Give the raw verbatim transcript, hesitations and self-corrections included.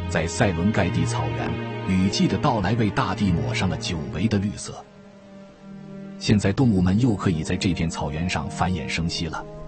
在塞伦盖蒂草原，雨季的到来为大地抹上了久违的绿色。现在动物们又可以在这片草原上繁衍生息了。